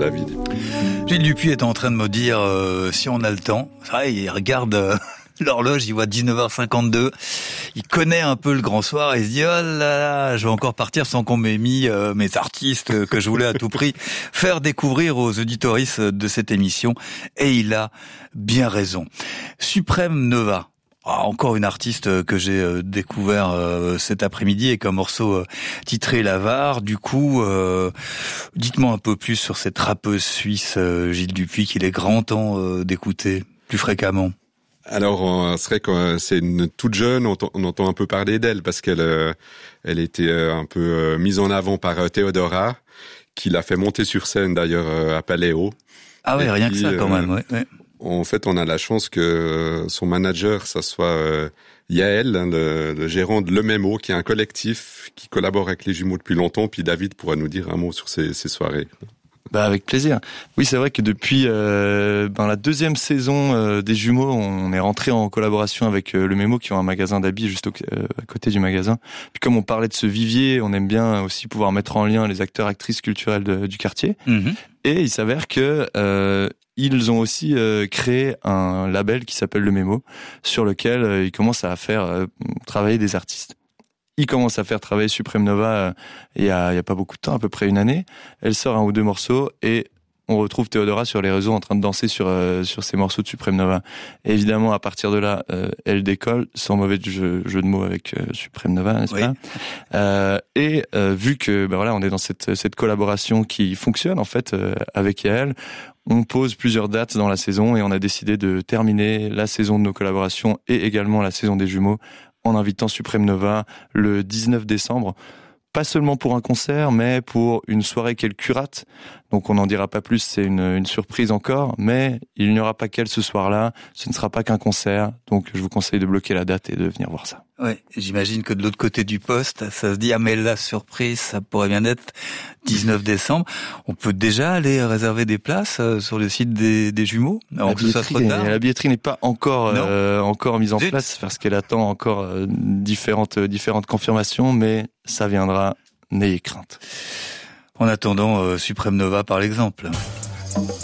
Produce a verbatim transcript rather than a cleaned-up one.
David. Gilles Dupuis est en train de me dire euh, si on a le temps. Ah, il regarde euh, l'horloge, il voit dix-neuf heures cinquante-deux. Il connaît un peu le grand soir et il se dit oh là là, je vais encore partir sans qu'on m'ait mis euh, mes artistes que je voulais à tout prix faire découvrir aux auditoristes de cette émission. Et il a bien raison. Suprême Nova. Ah, encore une artiste que j'ai euh, découvert euh, cet après-midi avec un morceau euh, titré L'Avare. Du coup, euh, dites-moi un peu plus sur cette rappeuse suisse euh, Gilles Dupuis qu'il est grand temps euh, d'écouter plus fréquemment. Alors, c'est vrai que c'est une toute jeune, on, on entend un peu parler d'elle parce qu'elle euh, elle était euh, un peu euh, mise en avant par euh, Théodora, qui l'a fait monter sur scène d'ailleurs euh, à Paléo. Ah ouais, Et rien puis, que ça quand euh, même, ouais, ouais. En fait, on a la chance que son manager, ça soit euh, Yael, hein, le, le gérant de Le Mémo, qui est un collectif qui collabore avec les jumeaux depuis longtemps. Puis David pourra nous dire un mot sur ces, ces soirées. Bah avec plaisir. Oui, c'est vrai que depuis euh, ben, la deuxième saison euh, des jumeaux, on est rentré en collaboration avec euh, Le Mémo, qui ont un magasin d'habits juste au, euh, à côté du magasin. Puis comme on parlait de ce vivier, on aime bien aussi pouvoir mettre en lien les acteurs, actrices culturelles de, du quartier. Mmh. Et il s'avère que euh, ils ont aussi euh, créé un label qui s'appelle Le Mémo, sur lequel euh, ils commencent à faire euh, travailler des artistes. Ils commencent à faire travailler Suprême Nova euh, il y a, il y a pas beaucoup de temps, à peu près une année. Elle sort un ou deux morceaux et on retrouve Théodora sur les réseaux en train de danser sur euh, sur ces morceaux de Suprême Nova. Et évidemment, à partir de là, euh, elle décolle, sans mauvais jeu, jeu de mots avec euh, Suprême Nova, n'est-ce oui. pas euh, Et euh, vu que ben voilà, on est dans cette cette collaboration qui fonctionne en fait euh, avec Yael, on pose plusieurs dates dans la saison et on a décidé de terminer la saison de nos collaborations et également la saison des jumeaux en invitant Suprême Nova le dix-neuf décembre. Pas seulement pour un concert, mais pour une soirée qu'elle curate. Donc on n'en dira pas plus, c'est une, une surprise encore, mais il n'y aura pas qu'elle ce soir-là, ce ne sera pas qu'un concert, donc je vous conseille de bloquer la date et de venir voir ça. Ouais, j'imagine que de l'autre côté du poste, ça se dit, ah mais la surprise, ça pourrait bien être dix-neuf décembre. On peut déjà aller réserver des places sur le site des, des jumeaux avant que ce soit trop tard. La billetterie n'est pas encore euh, encore mise en Zut. place parce qu'elle attend encore euh, différentes différentes confirmations, mais ça viendra, n'ayez crainte. En attendant, euh, Suprême Nova par l'exemple.